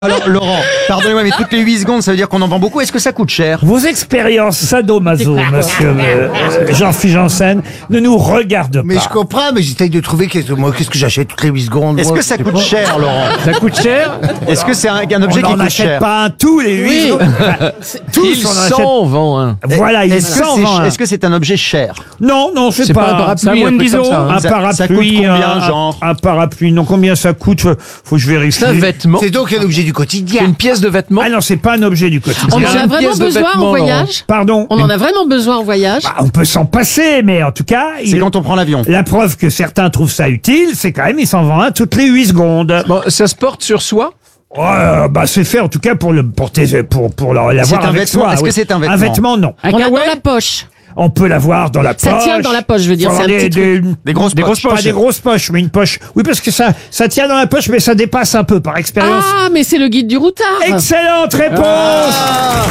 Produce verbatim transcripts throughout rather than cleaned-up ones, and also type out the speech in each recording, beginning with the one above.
Alors Laurent, pardonnez-moi, mais toutes les huit secondes, ça veut dire qu'on en vend beaucoup. Est-ce que ça coûte cher? Vos expériences sadomaso, monsieur euh, Jean-Philippe Janssen, ne nous regardent Mais pas. je comprends, mais j'essaye de trouver qu'est-ce, moi, qu'est-ce que j'achète toutes les huit secondes. Est-ce moi. que ça coûte cher, Laurent? Ça coûte cher. Est-ce que c'est un, un objet On qui n'en coûte achète cher? pas un tous les huit Oui. secondes. Enfin, tous, Il on en achète. s'en vend un. Voilà, il Est-ce que s'en c'est vend un. est-ce que c'est un objet cher? Non, non, c'est C'est pas, pas un parapluie, ça a moins un de truc dix comme euros. ça, hein. Un Ça- parapluie, ça coûte combien, un, genre un parapluie. Non, combien ça coûte? Faut que je vérifie. C'est un vêtement. C'est donc un objet du C'est quotidien. une pièce de vêtement. Ah non, c'est pas un objet du quotidien. On en C'est a une vraiment pièce de besoin vêtement, en Laurent. voyage Pardon. On en a vraiment besoin en voyage Bah, on peut s'en passer, mais en tout cas, C'est il- quand on prend l'avion. la preuve que certains trouvent ça utile, c'est quand même, il s'en vend un toutes les huit secondes. Bon, ça se porte sur soi. Oh, euh, bah, c'est fait en tout cas pour le pour tes, pour pour la- l'avoir C'est un avec vêtement. soi. Est-ce que oui. c'est un vêtement Un vêtement, non. On l'a dans la poche. On peut l'avoir dans la Ça poche. tient dans la poche, je veux dire, Faut c'est un avoir des, petit des, Des grosses des poches. grosses Pas des grosses poches, mais une poche. Oui, parce que ça ça tient dans la poche, mais ça dépasse un peu par expérience. Ah, mais c'est le guide du routard. Excellente réponse Ah.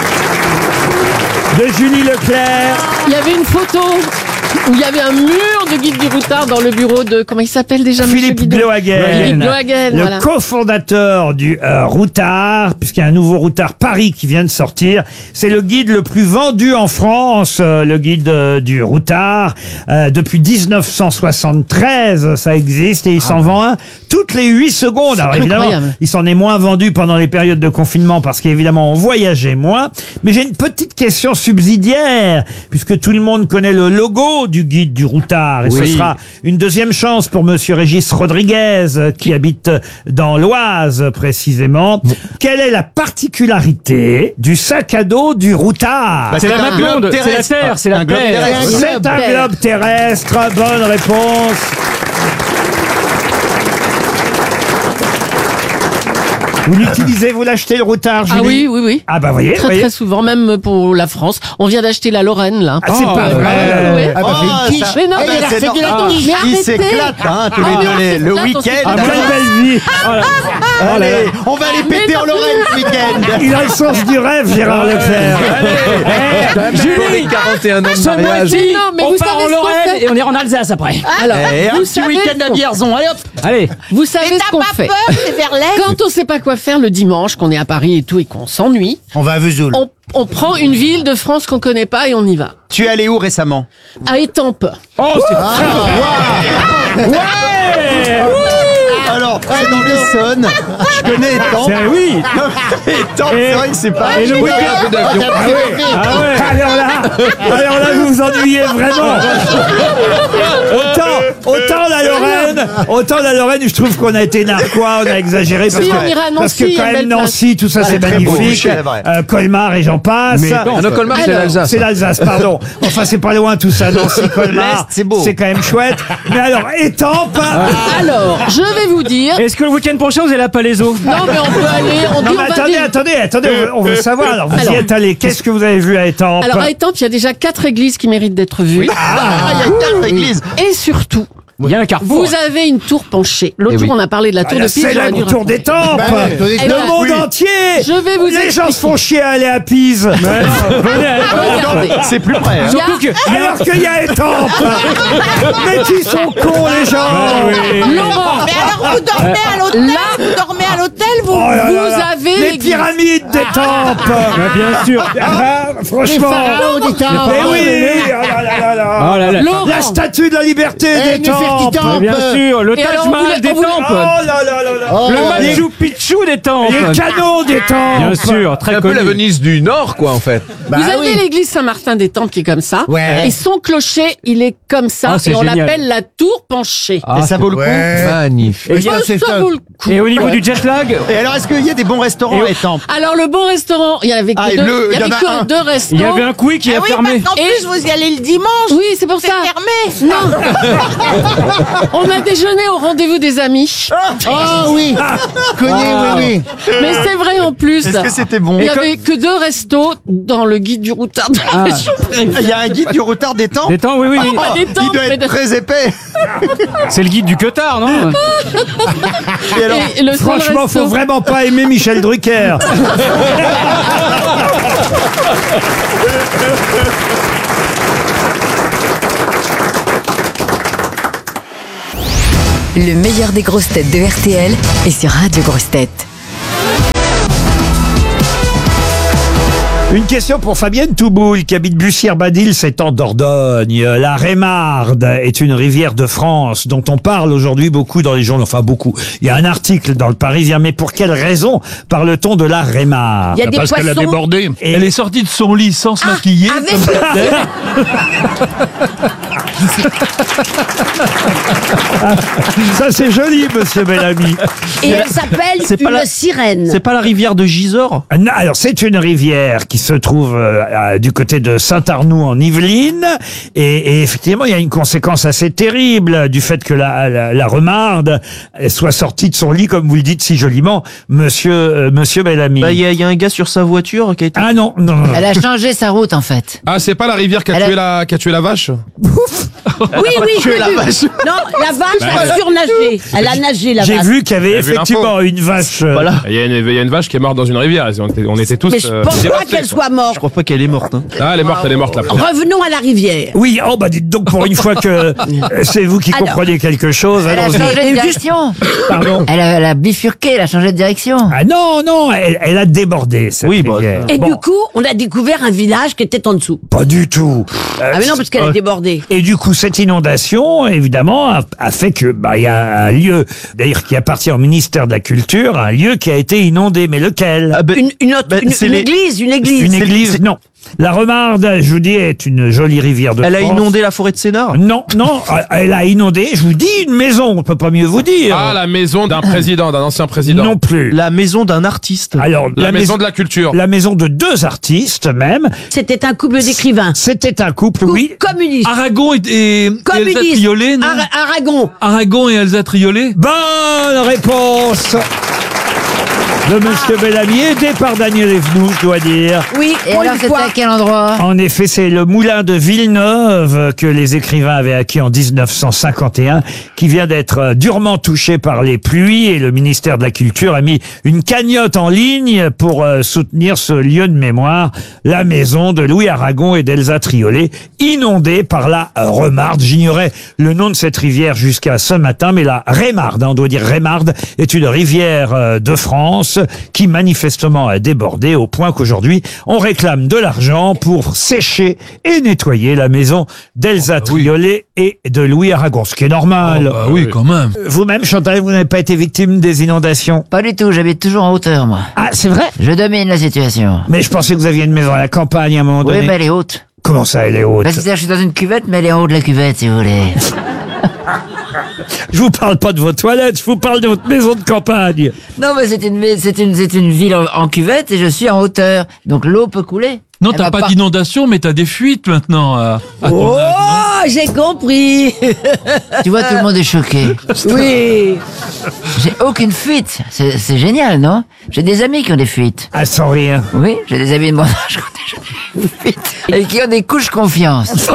de Julie Leclerc. Il y avait une photo où il y avait un mur de guide du routard dans le bureau de... Comment il s'appelle déjà, monsieur Philippe Guidon Glohagen, Philippe Glohagen, le voilà. cofondateur du euh, Routard, puisqu'il y a un nouveau Routard Paris qui vient de sortir. C'est le guide le plus vendu en France, euh, le guide euh, du Routard. Euh, depuis dix-neuf cent soixante-treize, ça existe et il s'en vend un toutes les huit secondes. Alors évidemment, incroyable. il s'en est moins vendu pendant les périodes de confinement parce qu'évidemment on voyageait moins. Mais j'ai une petite question subsidiaire, puisque tout le monde connaît le logo du guide du Routard. Et ce Oui. sera une deuxième chance pour monsieur Régis Rodriguez, euh, qui habite dans l'Oise précisément. Quelle est la particularité du sac à dos du Routard? Bah, C'est la un map globe monde, c'est la terrestre. Terre, c'est la Un globe Terre. terrestre. C'est un globe terrestre. Bonne réponse. Vous l'utilisez, vous l'achetez le Routard, Julie? Ah oui, oui, oui. Ah bah voyez, Très voyez. très souvent, même pour la France. On vient d'acheter la Lorraine, là. Ah, c'est pas Euh, vrai. ouais. Ah bah, Oh, fais une quiche. ça- Mais non, Ah, mais bah, c'est c'est de la normal. quiche. Mais Ils arrêtez. s'éclatent, hein, tous les Ah, deux, on les- le s'éclate, on week-end. s'éclate. Quelle belle vie. Allez, on va aller péter en Lorraine ce week-end. Il a le sens du rêve, Gérard Leclerc. Julie, quarante et un ans de Ce mariage. mois-ci, Non, mais on vous part savez en ce qu'on Lorraine fait et on est en Alsace après. Alors, Et un vous petit savez week-end ce à qu'on- Vierzon. Allez hop. Allez. Vous savez ce qu'on fait. Quand on sait pas quoi faire le dimanche, qu'on est à Paris et tout, et qu'on s'ennuie, On va à Vesoul. on, on prend une ville de France qu'on connaît pas et on y va. Tu es allé où récemment? À Étampes. Oh, c'est Alors, c'est dans l'Essonne. Je connais Étampes. C'est- oui. Étampes, c'est vrai que c'est pas. Et le week-end. Un peu d'avion. Ah ouais. Alors là, alors là, vous vous ennuyez vraiment. Autant, autant la Lorraine, autant la Lorraine, je trouve qu'on a été narquois, on a exagéré parce Si, que, on ira à Nancy, parce que il y a quand une même belle Nancy, tout ça c'est très beau, magnifique. c'est vrai. Euh, Colmar et j'en passe. Ah non, Colmar, c'est Alors, l'Alsace. C'est l'Alsace, pardon. Enfin, c'est pas loin tout ça, Nancy, Colmar. L'Est, c'est beau. C'est quand même chouette. Mais alors, Étampes. Alors, je vais vous dire. Est-ce que le week-end prochain vous allez à Palaiso? Non, mais on peut aller. On Non, dit, mais on va attendez, dire- attendez, attendez, on veut, on veut savoir. Alors, vous y Alors. êtes allé. Qu'est-ce que vous avez vu à Étampes? Alors, à Étampes, il y a déjà quatre églises qui méritent d'être vues. Ah, il y a quatre églises. Et surtout, Il y a un carrefour. vous avez une tour penchée. L'autre Eh jour, oui. on a parlé de la tour La de Pise. j'aurais célèbre dû tour raconter. d'Étampes. Bah ouais, tour d'Étampes. Le Eh ben, monde oui. entier. Je vais vous Les gens expliquer. se font chier à aller à Pise. Venez, allez. Regardez. C'est plus près. hein. Il y a- Surtout que- Alors qu'il y a Étampes. Mais qui sont cons, les gens. Laurent, Mais alors vous dormez à l'hôtel, Là- vous dormez à l'hôtel, vous Oh là là vous là. avez les l'église. pyramides d'Étampes. Bah, bien sûr. Ah, franchement. Mais oui. Oh là là là là. Oh là là. Laurent, La statue de la liberté Eh, d'Étampes. Bah, bien sûr, le Et Taj alors, on Mahal voulait- des on voulait- Oh temples. là là là là. Le Les- Machu Picchu des temples. Les canons d'Étampes. Bien sûr, C'est très un peu connu. la Venise du Nord, quoi, en fait. Bah vous avez oui. l'église Saint-Martin des Temples qui est comme ça. Ouais. Et son clocher, il est comme ça. Ah, c'est et on génial. l'appelle la tour penchée. Ah, Et ça vaut le coup. Ouais. Magnifique. Et, Ça, c'est ça ça. vaut le coup. et au niveau du jet lag, Et alors, est-ce qu'il y a des bons restaurants à Étampes? Alors, le bon restaurant, il y avait que Ah, et deux, le- il y il y avait en a que un. deux restos. il y avait un Quick qui Ah a oui, fermé. parce qu'en Et- plus vous y allez le dimanche. Oui, c'est pour C'est ça. fermé. Non. On a déjeuné au rendez-vous des amis. Oh oui. Connu, oui, oui. Mais c'est vrai en plus. Est-ce que c'était bon? Il y avait que deux restos dans le guide du routard de la Ah. région. Il y a un guide du retard d'Étampes? Des temps, oui, oui, oui. Pas des Il temples, doit mais être de- très épais. C'est le guide du Cotard, non? Et alors, Et le seul Franchement, resto- faut vraiment pas aimer Michel Drucker. Le meilleur des grosses têtes de R T L est sur Radio Grosses Têtes. Une question pour Fabienne Touboul, qui habite Bussière-Badil, c'est en Dordogne. La Rémarde est une rivière de France dont on parle aujourd'hui beaucoup dans les journaux. Enfin, beaucoup. Il y a un article dans le Parisien, mais pour quelle raison parle-t-on de la Rémarde? Il y a des Parce qu'elle a poissons. débordé. Et- Elle est sortie de son lit sans se maquiller. Avec Ça, c'est joli, monsieur Bellamy. Et elle s'appelle c'est pas une la- sirène. C'est pas la rivière de Gisors? Non, alors, c'est une rivière qui se trouve euh, à- du côté de Saint-Arnoux en Yvelines. Et, et effectivement, il y a une conséquence assez terrible du fait que la, la, la Remarde soit sortie de son lit, comme vous le dites si joliment, monsieur, euh, monsieur Bellamy. Bah, il y, a- il y a un gars sur sa voiture qui a été. Ah non, non, non. Elle a changé sa route en fait. Ah, c'est pas la rivière qui a, Elle a- tué, la, qui a tué la vache? Oui, oui, j'ai la vu. vache. Non, la vache a surnagé. Elle a nagé, la J'ai vache. vu qu'il y avait J'ai vu effectivement une vache. euh, Voilà. Il y, a une, il y a une vache qui est morte dans une rivière. On était, on était tous. Mais je euh, pense pas dévastés, qu'elle quoi. soit morte. Je crois pas qu'elle est morte. Hein. Ah, elle est morte, elle est morte la pauvre. Revenons à la rivière. Oui, oh bah dites donc pour une fois que euh, c'est vous qui Alors. comprenez quelque chose. Elle a allons-y. changé de Et direction. Pardon. Elle a, elle a bifurqué, elle a changé de direction. Ah non, non, elle, elle a débordé cette Oui, bah, rivière. Et Bon, du coup, on a découvert un village qui était en dessous. pas du tout. Euh, Ah mais non, parce qu'elle a débordé. Et du coup, cette inondation, évidemment, a, a fait que bah il y a un lieu, d'ailleurs qui appartient au ministère de la Culture, un lieu qui a été inondé. Mais lequel? Ah, bah, Une, une autre, bah, une, c'est une les- église, une église. Une c'est- église? c'est- Non. La Remarde, je vous dis, est une jolie rivière de Elle a France. inondé la forêt de Sénart? Non, non, elle a inondé, je vous dis, une maison, on peut pas mieux vous dire. Ah, la maison d'un président, d'un ancien président. non plus. La maison d'un artiste. Alors, La, maison de la culture. La maison de deux artistes même. C'était un couple d'écrivains. C'était un couple, oui. Communiste. Aragon et, et, et Elsa Communiste. Triolet, non Ara- Aragon. Aragon et Elsa Triolet. Bonne réponse de Monsieur Bellamy, aidé par Daniel Evenou, je dois dire. Oui, Et pour alors une c'était fois. à quel endroit? En effet, c'est le moulin de Villeneuve que les écrivains avaient acquis en dix-neuf cent cinquante et un, qui vient d'être euh, durement touché par les pluies, et le ministère de la Culture a mis une cagnotte en ligne pour euh, soutenir ce lieu de mémoire, la maison de Louis Aragon et d'Elsa Triolet, inondée par la euh, Remarde. J'ignorais le nom de cette rivière jusqu'à ce matin, mais la Rémarde, hein, on doit dire Rémarde, est une rivière euh, de France qui manifestement a débordé au point qu'aujourd'hui on réclame de l'argent pour sécher et nettoyer la maison d'Elsa Triolet et de Louis Aragon, ce qui est normal. Bah oui, quand même. Vous-même, Chantal, vous n'avez pas été victime des inondations? Pas du tout, j'habite toujours en hauteur moi. Ah, c'est vrai? Je domine la situation. Mais je pensais que vous aviez une maison à la campagne à un moment Oui, donné. mais elle est haute. Comment ça, elle est haute? Bah, c'est-à-dire que je suis dans une cuvette, mais elle est en haut de la cuvette, si vous voulez. Je vous parle pas de vos toilettes, je vous parle de votre maison de campagne. Non, mais c'est une, c'est une, c'est une ville en, en cuvette et je suis en hauteur. Donc l'eau peut couler. Non, Elle t'as va pas d'inondation, mais t'as des fuites maintenant. À, à ton Oh, âge, j'ai compris. Tu vois, tout le monde est choqué. Oui. J'ai aucune fuite. C'est c'est génial, non? J'ai des amis qui ont des fuites. Ah, sans rire. Oui, j'ai des amis de mon âge qui ont des fuites. Et qui ont des couches confiance.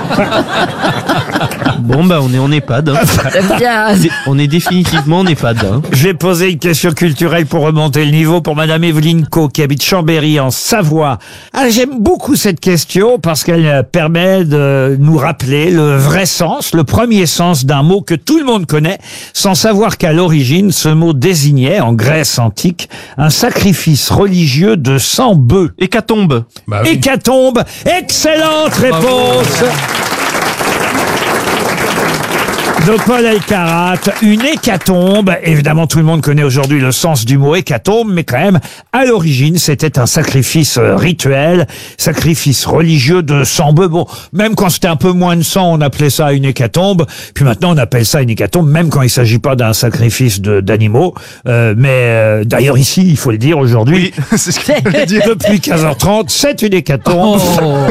Bon, bah, on est en EHPAD. Hein. J'aime bien. Dé- On est définitivement en EHPAD. Hein. J'ai posé une question culturelle pour remonter le niveau pour Madame Evelyne Co, qui habite Chambéry, en Savoie. Ah, j'aime beaucoup cette question parce qu'elle euh, permet de nous rappeler le vrai sens, le premier sens d'un mot que tout le monde connaît, sans savoir qu'à l'origine, ce mot désignait, en Grèce antique, un sacrifice religieux de cent bœufs. Hécatombe. Bah oui. Hécatombe. Excellente réponse de Paul Elkarat. Une hécatombe. Évidemment, tout le monde connaît aujourd'hui le sens du mot hécatombe, mais quand même, à l'origine, c'était un sacrifice euh, rituel, sacrifice religieux de sang bœufs. Bon, même quand c'était un peu moins de sang, on appelait ça une hécatombe. Puis maintenant, on appelle ça une hécatombe, même quand il s'agit pas d'un sacrifice de- d'animaux. Euh, mais euh, d'ailleurs, ici, il faut le dire aujourd'hui, c'est ce que je voulais dire. depuis quinze heures trente, c'est une hécatombe.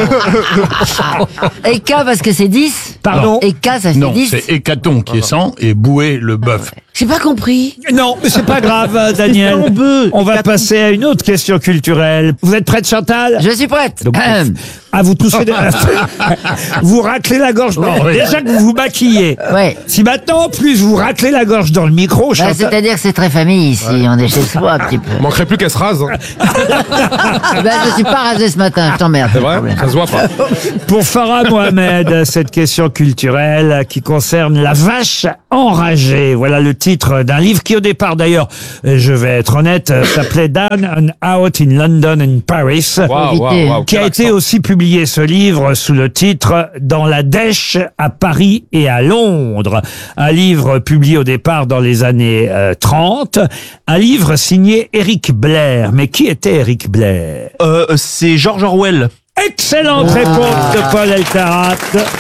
Et K parce que c'est dix. Pardon? Et K, ça fait Non, dix. c'est hécaton qui est cent et boué le bœuf. J'ai pas compris. Non, mais c'est pas grave, euh, Daniel. cent bœufs. On va passer à une autre question culturelle. Vous êtes prête, Chantal? Je suis prête. Donc, Ahem. ah, vous toussez, de- vous raclez la gorge. Non, oui. déjà que vous vous maquillez. Ouais. Si maintenant, en plus, vous raclez la gorge dans le micro, Bah, Chantal. c'est-à-dire que c'est très famille ici, on est chez soi un petit peu. Il manquerait plus qu'elle se rase. Hein. Eh ben, je suis pas rasé ce matin, je t'emmerde. C'est pas de vrai problème. Ça se voit pas. Pour Farah Mohamed, cette question culturelle qui concerne la vache enragée. Voilà le titre. titre d'un livre qui au départ d'ailleurs, euh, je vais être honnête, euh, s'appelait Down and Out in London and Paris, Waouh, waouh, waouh, qui a quel été accent. aussi publié ce livre sous le titre Dans la dèche à Paris et à Londres. Un livre publié au départ dans les années euh, trente, un livre signé Eric Blair. Mais qui était Eric Blair? Euh, c'est George Orwell. Excellente réponse de Paul Elkarat.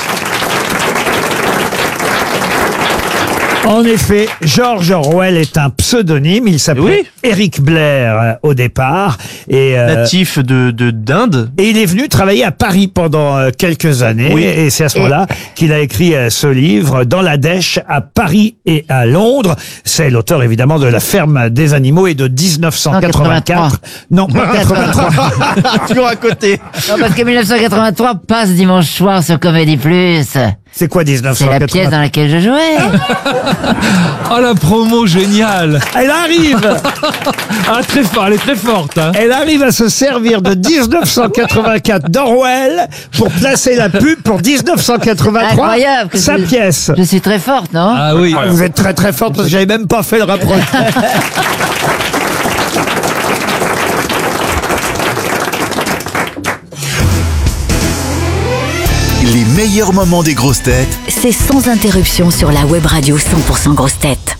En effet, George Orwell est un pseudonyme. Il s'appelait Oui. Eric Blair euh, au départ. Et, euh, Natif de de- d'Inde. et il est venu travailler à Paris pendant euh, quelques années. Oui. Et c'est à ce moment-là qu'il a écrit euh, ce livre, Dans la dèche à Paris et à Londres. C'est l'auteur évidemment de La ferme des animaux et de dix-neuf cent quatre-vingt-quatre. Non, pas quatre-vingt-trois. Toujours à côté. Non, parce que mille neuf cent quatre-vingt-trois passe dimanche soir sur Comédie Plus. C'est quoi dix-neuf cent C'est la quatre-vingt-trois? pièce dans laquelle je jouais. Oh, la promo géniale. Elle arrive Ah, très fort, elle est très forte. Hein. Elle arrive à se servir de dix-neuf cent quatre-vingt-quatre d'Orwell pour placer la pub pour dix-neuf cent quatre-vingt-trois. Incroyable que Sa je- pièce. Je suis très forte, non? Ah oui. Vous êtes très très forte parce que j'avais même pas fait le rapprochement. Les meilleurs moments des grosses têtes C'est sans interruption sur la web radio cent pour cent grosses têtes.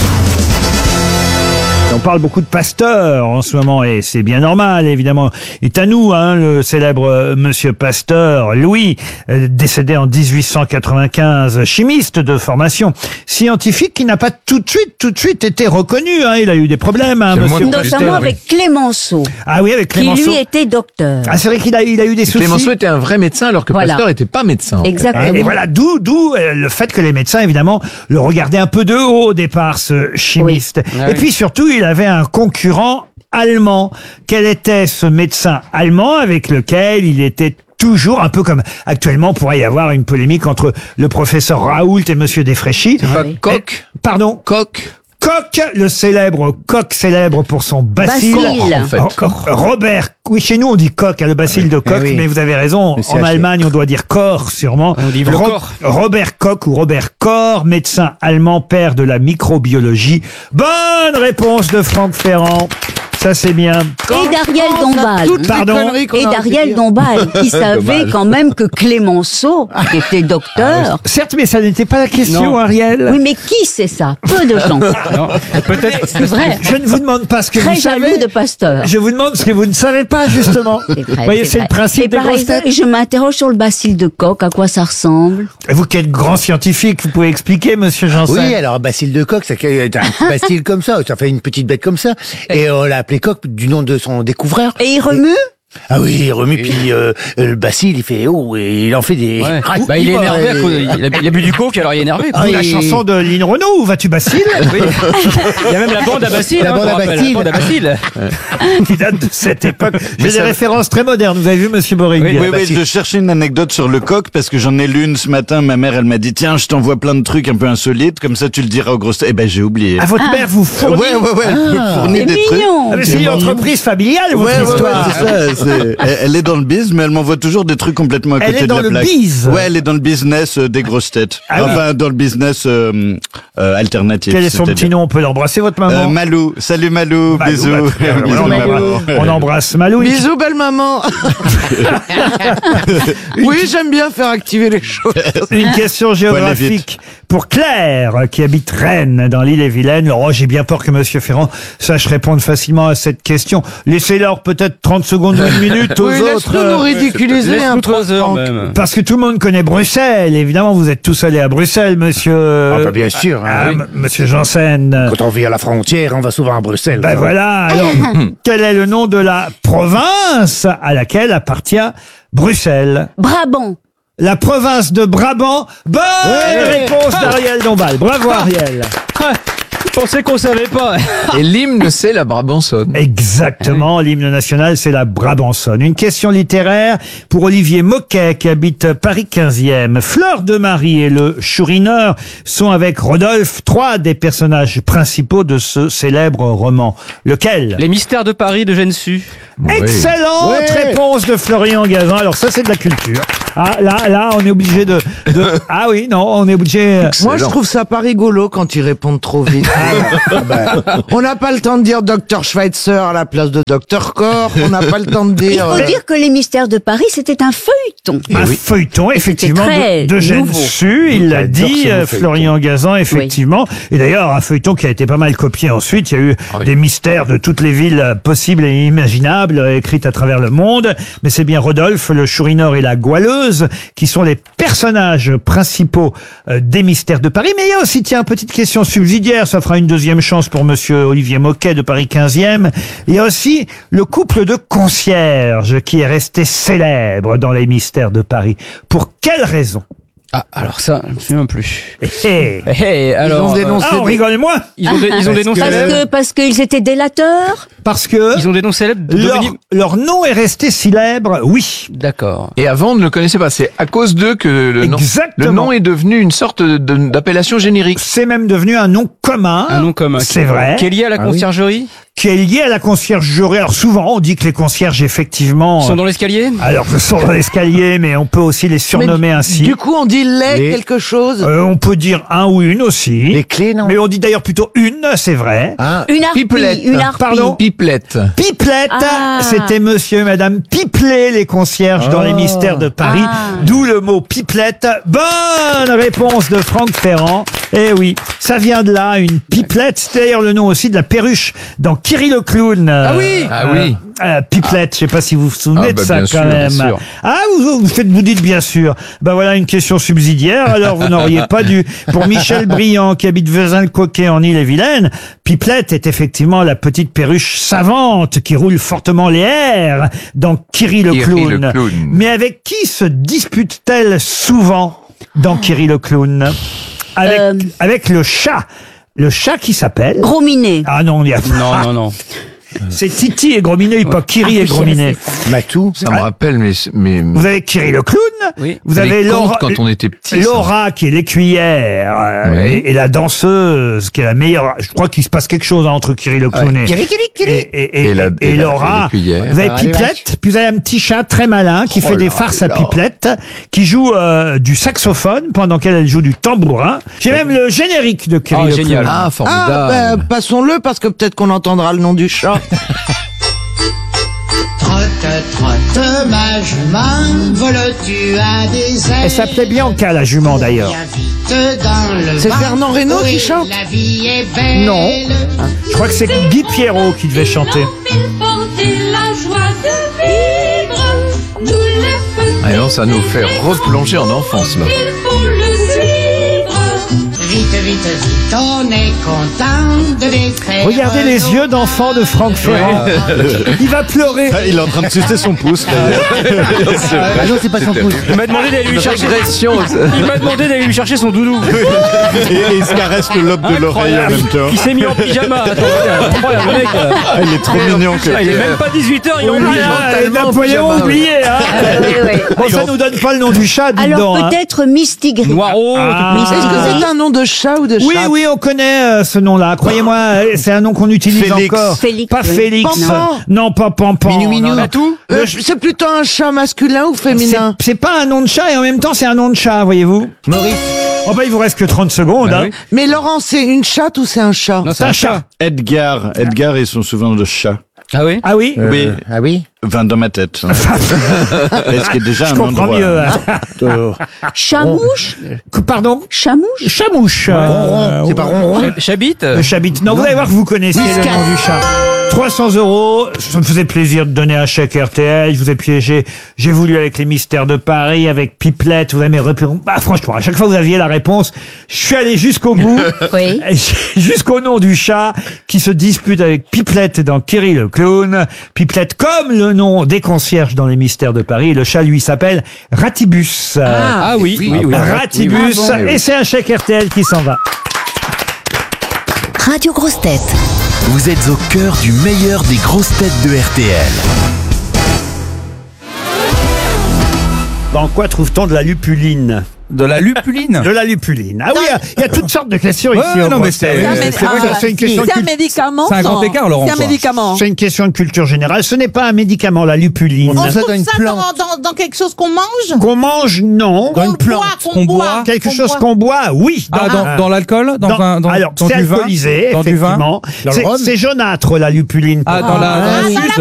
On parle beaucoup de Pasteur en ce moment et c'est bien normal, évidemment. Et à nous, hein, le célèbre euh, Monsieur Pasteur, Louis, euh, décédé en dix-huit cent quatre-vingt-quinze, chimiste de formation, scientifique qui n'a pas tout de suite, tout de suite été reconnu. Hein. Il a eu des problèmes, hein, C'est le Monsieur moins Pasteur. Notamment avec Clémenceau, Ah oui, avec qui Clémenceau. lui était docteur. Ah, c'est vrai qu'il a, il a eu des soucis. Clémenceau était un vrai médecin alors que Voilà. Pasteur n'était pas médecin. en fait. Exactement. Et voilà, d'où d'où euh, le fait que les médecins, évidemment, le regardaient un peu de haut au départ, ce chimiste. Ah Et oui. puis surtout, il avait un concurrent allemand. Quel était ce médecin allemand avec lequel il était toujours, un peu comme actuellement, on pourrait y avoir une polémique entre le professeur Raoult et Monsieur Desfréchy. C'est pas Koch. Pardon, Koch. Koch, le célèbre Koch, célèbre pour son bacille. Bacille. En fait. Oh, Robert, oui, chez nous on dit coq, hein, le bacille de coq, Eh oui. mais vous avez raison, Le C H en F. Allemagne on doit dire Koch sûrement. On dit le Ro- corps. Robert Koch ou Robert Koch, médecin allemand, père de la microbiologie. Bonne réponse de Franck Ferrand. Ça c'est bien. Et d'Ariel Dombal. Pardon. Et d'Ariel Dombal, qui savait quand même que Clémenceau était docteur. Certes, mais ça n'était pas la question, Non. Ariel. Oui, mais qui sait ça? Peu de gens. Peut-être. C'est vrai. Je ne vous demande pas ce que Très vous jaloux savez. de Pasteur. Je vous demande ce que vous ne savez pas, justement. C'est vrai, Vous voyez, c'est le vrai. principe Et des par grosses exemple, têtes. je m'interroge sur le bacille de coq, à quoi ça ressemble? Et vous qui êtes grand scientifique, vous pouvez expliquer, monsieur Janssen? Oui, alors bacille de coq, c'est un petit bacille comme ça, ça fait une petite bête comme ça, et on l'a appelé coq du nom de son découvreur. Et il remue? Ah oui, il remue, puis euh, euh, le bacille, il fait oh, et il en fait des... Ouais. Ah, Bah, il est ouais, énervé, à et- cause- il, a, il a bu du coke, alors il est énervé. Ah, la chanson de Lynn Renaud, où vas-tu Bacille? Oui. Il y a même la bande à Bacille. La hein, bande qu'on à rappelle, Bacille. La bande à Bacille. Qui date de cette époque. J'ai des ça- références très modernes, vous avez vu, monsieur Boring? Oui, Oui, oui, je cherchais une anecdote sur le coq parce que j'en ai lu une ce matin. Ma mère, elle m'a dit, tiens, je t'envoie plein de trucs un peu insolites, comme ça tu le diras aux grosses têtes. Eh ben, j'ai oublié. Ah, votre mère vous fournit? Ouais, ouais, ouais, elle me fournit C'est des trucs. mignon. Ah, mais c'est une entreprise familiale, votre Ouais, ouais, ouais, histoire. c'est ça. c'est- Elle, elle est dans le biz, mais elle m'envoie toujours des trucs complètement à Elle côté est de dans la le plaque. biz. Ouais, elle est dans le business euh, des grosses têtes. Ah oui. Enfin, dans le business euh, euh, alternatif. Quel est son c'est-à-dire. petit nom? On peut l'embrasser, votre maman? Euh, Malou. Salut Malou. Malou, Bisous. bah, très bien, Bisous, on, maman. embrasse, on embrasse Malou. Bisous, belle maman. Oui, j'aime bien faire activer les choses. Une question géographique pour Claire, qui habite Rennes, dans l'île-et-Vilaine. Oh, j'ai bien peur que monsieur Ferrand sache répondre facilement à cette question. Laissez-leur peut-être trente secondes ou une minute aux Oui, autres. laisse-nous nous ridiculiser un peu. trois heures Franck. même. Parce que tout le monde connaît Bruxelles. Évidemment, vous êtes tous allés à Bruxelles, monsieur. Ah, bah, bien sûr. hein, Ah, oui. m- monsieur Janssen. Quand on vit à la frontière, on va souvent à Bruxelles. Ben voilà. Alors, quel est le nom de la province à laquelle appartient Bruxelles? Brabant. La province de Brabant. Bonne réponse d'Ariel Dombal. Bravo, Ariel. Je pensais qu'on savait pas. Et l'hymne, c'est la Brabançonne. Exactement, l'hymne national, c'est la Brabançonne. Une question littéraire pour Olivier Moquet, qui habite Paris quinzième. Fleur de Marie et le Chourineur sont avec Rodolphe trois des personnages principaux de ce célèbre roman. Lequel? Les mystères de Paris de Gensu. Excellente Oui. réponse de Florian Gazan. Alors ça, c'est de la culture. Ah, là, là, on est obligé de, de... Ah oui, non, on est obligé... Moi, je trouve ça pas rigolo quand ils répondent trop vite. On n'a pas le temps de dire docteur Schweitzer à la place de docteur Koch. On n'a pas le temps de Il dire... faut euh, dire que les mystères de Paris, c'était un feuilleton. Un feuilleton, effectivement, très de, de Gênes nouveau. Su, il l'a J'adore dit, ce mot euh, feuilleton. Florian Gazan, effectivement. Et d'ailleurs, un feuilleton qui a été pas mal copié ensuite. Il y a eu des mystères de toutes les villes euh, possibles et imaginables, euh, écrites à travers le monde. Mais c'est bien Rodolphe, le Chourineur et la Goualeuse, qui sont les personnages principaux euh, des mystères de Paris. Mais il y a aussi, tiens, petite question subsidiaire, ça fera une deuxième chance pour monsieur Olivier Moquet de Paris quinzième. Il y a aussi le couple de concierges qui est resté célèbre dans les mystères de Paris. Pour quelle raison? Ah, alors ça, je me souviens plus. Eh, eh. Eh, eh, alors, ont dénoncé Ah, on des- rigole moins. ils ont, dé- ils ont dénoncé Parce que parce qu'ils étaient délateurs. Parce que Ils ont dénoncé de leur, devenir... leur nom est resté célèbre, oui. D'accord. Et avant, on ne le connaissait pas. C'est à cause d'eux que le nom, Exactement. le nom est devenu une sorte de- de- d'appellation générique. C'est même devenu un nom commun. Un nom commun. C'est vrai. Qui est lié à la Ah oui. conciergerie? Qui est lié à la conciergerie. Alors souvent, on dit que les concierges, effectivement... Ils sont dans l'escalier? Alors, ils sont dans l'escalier, mais on peut aussi les surnommer Mais ainsi. Du coup, on dit les, Les- quelque chose. Euh, on peut dire un ou une aussi. Les clés, non? Mais on dit d'ailleurs plutôt une, c'est vrai. Ah, Une harpie. Pipelette. Une harpie. Pardon? Pipelette. Pipelette, Ah. c'était monsieur et madame Pipelet, les concierges dans les mystères de Paris. Ah. D'où le mot pipelette. Bonne réponse de Franck Ferrand. Eh oui, ça vient de là, une pipelette. C'est d'ailleurs le nom aussi de la perruche dans Kiri le clown. Ah oui. Ah oui. Euh, pipelette, je sais pas si vous vous souvenez Ah de bah ça bien quand sûr, même. bien sûr. Ah, vous, vous faites, vous dites bien sûr. Ben voilà une question subsidiaire. Alors vous n'auriez pas dû. Pour Michel Briand qui habite Vezin-le-Coquet en Ille-et-Vilaine, pipelette est effectivement la petite perruche savante qui roule fortement les airs dans Kiri le Kiri clown. le clown. Mais avec qui se dispute-t-elle souvent dans Kiri le clown? Avec, Euh. avec le chat. Le chat qui s'appelle... Gros minet. Ah non, il y a... Non, non, non. C'est Titi et Grominet, pas Kiri et Grominet. Matou. Ça me rappelle, mais, mais Vous avez Kiri le clown, Oui. vous les avez contes Laura, quand on était petit. ça. Laura qui est l'écuyère euh, Oui. et, et la danseuse qui est la meilleure. Je crois qu'il se passe quelque chose hein, entre Kiri le clown et, et, et, et, Et la- et et la- Laura. et l'écuyère. Vous avez Ah, Pipelette, puis vous avez un petit chat très malin qui fait des farces à Pipelette, qui joue euh, du saxophone pendant qu'elle joue du tambourin. J'ai même le générique de Kiri Ah, le génial. clown. Ah, Ah, formidable. ben, passons-le parce que peut-être qu'on entendra le nom du chat. Trotte, trotte, ma jument, vole-tu à des ailes? Elle s'appelait Bianca la jument d'ailleurs. Viens vite dans le C'est vent. Fernand Reynaud qui Oui, chante. La vie est belle. Non. Je crois que c'est Guy Pierrot qui devait chanter. Alors, ça nous fait replonger en enfance, là. Vite, vite, vite, on est content de les faire. Regardez les yeux d'enfant de Franck Ferrand. Il va pleurer. Ah, il est en train de sucer son pouce. Ah non, c'est pas son pouce. Il m'a demandé d'aller lui chercher. Il m'a demandé d'aller lui chercher son doudou. Et, et il se caresse le lobe de l'oreille en même temps. Il s'est mis en pyjama. Attends, regarde, incroyable, le mec. euh, Ah, il est trop mignon. Que... ah, il est même pas dix-huit heures, il est en pyjama. Ah, et Napoléon oublié. Hein. Oui, oui. Bon, ça nous donne pas le nom du chat, dites Alors donc. hein. peut-être Mistigris. Noiro. Ah. Est-ce que c'est un nom de chat ou de chat? Oui, oui, on connaît euh, ce nom-là. Croyez-moi, euh, c'est un nom qu'on utilise Félix. encore. Félix, Pas oui. Félix. Pampan. Non, pas Pampan. Minou, Minou. Non, non. Tout. Euh, c'est plutôt un chat masculin ou C'est féminin? c'est pas un nom de chat et en même temps c'est un nom de chat, voyez-vous. Maurice. Oh bah il vous reste que trente secondes. Bah hein. oui. Mais Laurent, c'est une chatte ou c'est un chat? Non, C'est un chat. Edgar. Edgar, ils sont souvent de chat. Ah oui? Ah oui. Oui. Ah oui. Enfin, dans ma tête. Est-ce qu'il y a déjà Je un comprends endroit mieux. hein. Euh, Chamouche. Que- Pardon. Chamouche. Chamouche. euh, C'est pas ronron. Chabit. Le chabit. Non, vous allez voir que vous connaissez le nom du chat. trois cents euros. Ça me faisait plaisir de donner un chèque R T L. Je vous ai piégé. J'ai voulu avec les mystères de Paris, avec Pipelette. Vous avez mes repères. Bah, franchement, à chaque fois vous aviez la réponse. Je suis allé jusqu'au bout. Oui. Jusqu'au nom du chat qui se dispute avec Pipelette dans Kiri le clown. Pipelette comme le nom des concierges dans les mystères de Paris. Et le chat, lui, s'appelle Ratibus. Ah oui, oui, oui. Ratibus. Oui, oui. Et c'est un chèque R T L qui s'en va. Radio Grosse Tête. Vous êtes au cœur du meilleur des grosses têtes de R T L. Dans quoi trouve-t-on de la lupuline? De la lupuline. De la lupuline. Ah oui, il y a- il y, a toutes sortes de questions Ouais, ici. non, au mais grosses c'est- têtes. c'est- C'est vrai que c'est une question de C'est un cul- médicament. C'est un ça grand écart, Laurent. C'est un quoi. médicament. c'est une question de culture générale. Ce n'est pas un médicament, la lupuline. On ça trouve dans une ça plante. dans, dans, dans quelque chose qu'on mange Qu'on mange, non. Qu'on boit, qu'on Qu'on boit. boit. Quelque qu'on chose boit. qu'on boit, oui. Ah, dans, dans l'alcool dans, Dans- un- dans, alors, dans c'est du vin alcoolisé, Dans du vin effectivement. Dans le C'est rhum c'est jaunâtre, la lupuline. Ah, dans la, Ah, dans le dans sucre.